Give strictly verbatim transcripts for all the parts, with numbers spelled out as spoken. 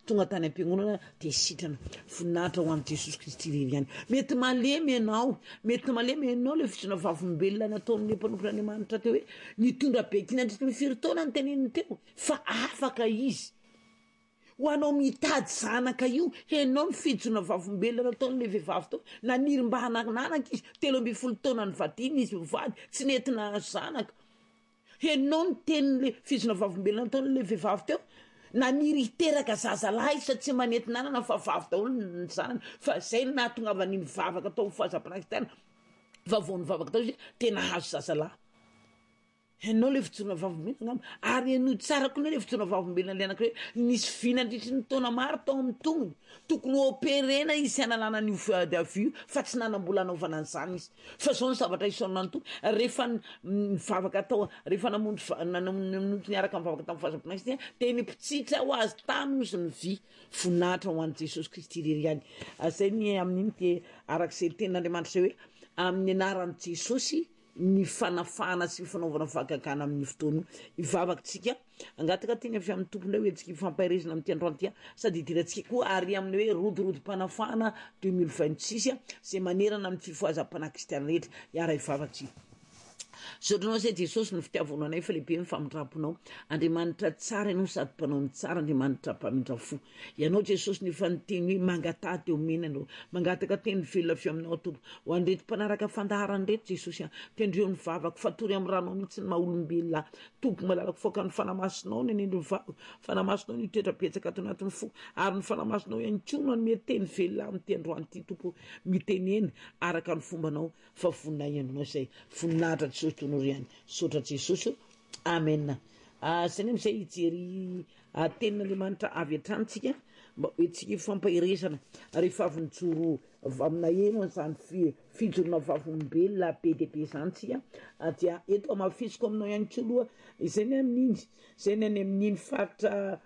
tonga tany am-piangonana de sitrana voninahitra ho an'i Jesosy Kristy rery ihany. Mety malemy ianao, mety malemy ianao le fitsona vavolombelona nataon'ny mpanompon'Andriamanitra teo hoe nitondra bekiny andritra ny firy taona ny teneniny teo fa afaka izy. Ho anao mitady zanaka io, henao ny fitsona vavolombelona nataon'le vehivavy teo, naniry mba hanananaka izy, telo amby folo taona ny vadiny izy vady, tsy nentina zanaka. Henao ny tenin'le fitsona vavolombelona nataon'le vehivavy teo, naniry hiteraka zazalahy sa tsy manety nanana fa vavy daholo ny zanany, fa zay nahatonga ny mivavaka tao fahazam-panakitanana fa vao nivavaka tao izy tena hazo zazalahy. Henao le fitsona vavolombelona ary eno tsara koa le fitsona vavolombelona le anakireo nisy vy nandritry ny taona maro tao amin'ny tongony, tokony operena izy hanalana ny vy fa tsy nanambola anaovana an'izany izy. Fa zao ny zavatra isaonana to rehefa mivavaka tao rehefa namonjy namonjy niaraka mivavaka tamin'ny fahazam-panakitanana teny mpitsitra ho azy taminy izy ny vy voninahitra ho an'i Jesosy Kristy rery ihany. Zay ny amin'iny de arak'izay tenin'Andriamanitra hoe amin'ny anaran'i Jesosy ny fanafana sy fanaovana vakagana amin'ny fotoana ivavakatsika angataka teny avy amin'ny tompony hoe tsika ifampahirezana amin'ny androany tia sady idirantsika koa ary amin'ny hoe rodorodi-panafana deux mille vingt-six zay manerana amin'ny fifohazam-pana kristiana rehetra iara ivavatsika. Sotranao zay Jesosy ny fitiavana anay fa lehibe ny famindraponao. Andriamanitra tsara ianao sady mpanao ny tsara, Andriamanitra mpamindra fo. Ianao Jesosy ny faniteny hoe mangatà teo menanao, mangataka teny velona feo aminao tompo. Ho andreto mpanaraka fandaharany reto Jesosy a, tendreo ny vavaka fatory amin'ny ranao mihitsy ny maha-olombelona. Tompo malalaka foka ny fanamasinao ny anendry ny vavaka, fanamasinao ny toetra betsaka ato anatin'ny fo, ary ny fanamasinao ihany koa no anome teny velona amin'ny androany ty tompo mitenena araka ny fombanao fa voninahitra ianao zay voninahitra Jesosy tonoriany sotra Jesosy. Amen. Zay ny amizay hijery tenin'Andriamanitra avy atrantsika mba hoe tsika ifampahirezana rehefa avy nijoro amina eno zany fijorona vavolombelona be de be zany tsika dia eto amafisiko aminao ihany koa aloha izay ny amin'iny zay ny any amin'iny faritra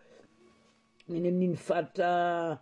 ny amin'iny faritra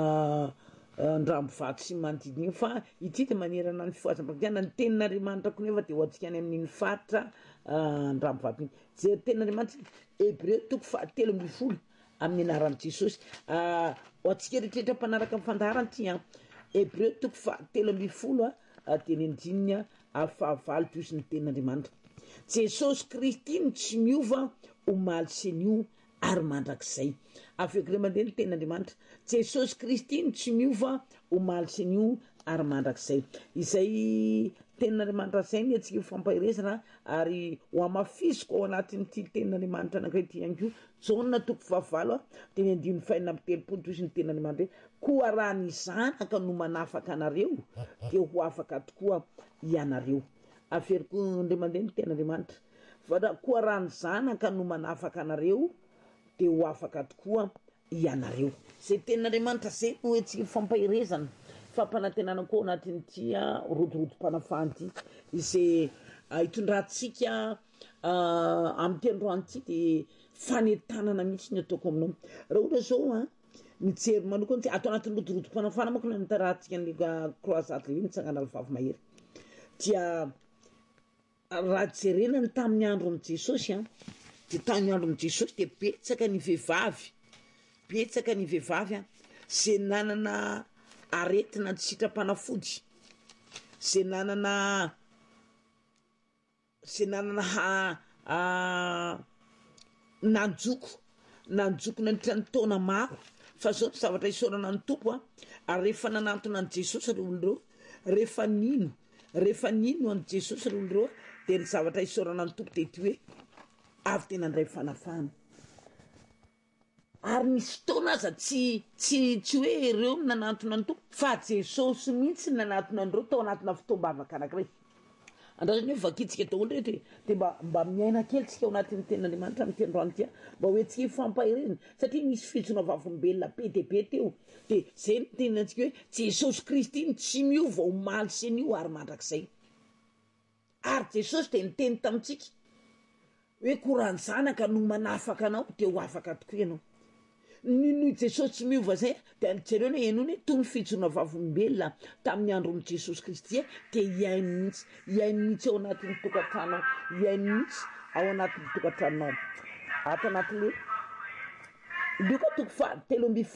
Andrambovato sy manodidina fa ity de manerana ny fifohazam-panakitanana ny tenin'Andriamanitra koa nefa de ho antsika any amin'iny faritra Andrambovato iny. Jery tenin'Andriamanitra Hébreu toko fahatelo amby folo amin'ny anaran'i Jesosy. Ho antsika rehetrarehetra mpanaraka amin'ny fandaharany ty a Hébreu toko fahatelo amby folo teny andininy fahavalo toy ny tenin'Andriamanitra. Jesosy Kristy no tsy miova omaly sy anio ary mandrakizay. Avekore mandeha ny tenin'Andriamanitra. Jesosy Kristy no tsy miova omaly sy anio ary mandrakizay. Izay tenin'Andriamanitra zay ny atsika fampahirezana ary ho amafisiko ao anatin'ity tenin'Andriamanitra anankiray ty ihany koa. Jaona toko fahavalo teny andininy fahaenina amby telopolo toy ny tenin'Andriamanitra hoe koa raha ny zanaka no manafaka anareo de ho afaka tokoa ianareo. Averiko ndray mandeha ny tenin'Andriamanitra fa koa raha ny zanaka no manafaka anareo de ho afaka tokoa ianareo. Zay tenin'Andriamanitra zay no hoe tsika fampahirezana fampanantenana koa anatin'ity rodorodo-panafahana ty izay hitondrantsika amin'ny ty androany ty de fanentanana mihitsy ny ataoko aminao. Raha ohatra zao a mijery manokana ty ato anatin'ny rodorodo-panafahana manko na nitarahantsika ny croisade lehibe nitsangana vavy mahery dia raha jerenany tamin'ny andro amin'i Jesosy a de tamin'ny andro amin'i Jesosy de betsaka ny vehivavy betsaka ny vehivavy a zay nanana aretina ny sitrapanafody, zay nanana zay nanana ha nanjoko nanjoko nandritra ny taona maro. Fa zao ny zavatra isaorana ny tompo a ary rehefa nanantona ny Jesosy reo olon'ireo rehefa nino rehefa nino an' Jesosy reo olon'ireo de ny zavatra isaorana ny tompo de ty hoe avy tena andray fanafahana. Ary misy fotoana aza tsy tsy tsy hoe ireo nanantona ny tompo fa Jesosy mihitsy nanantona andreo tao anatina fitombavaka anankiray. Andrasany hoe vakitsika daholo rehetra de mba mba miaina kely tsika ao anatin'ny tenin'Andriamanitra amin'ny androany ty mba hoe tsika ifampahirezana satria misy fitsona vavolombelona be de be teo de zay ny teninantsika hoe Jesosy Kristy iny tsy miova omaly sy anio ary mandrakizay. Ary Jesosy de niteny tamintsika hoe koa raha ny zanaka no manafaka anao de ho afaka tokoa ianao. Nino Jesosy tsy miova zay de jereo hoe enony toy ny fitsona vavolombelona tamin'ny andron'i Jesosy Kristy de iainy mihitsy iainy mihitsy ao anatin'ny tokantrano, iainy mihitsy ao anatin'ny tokantranonao. Ato anatin'le Luka toko fahatelo amby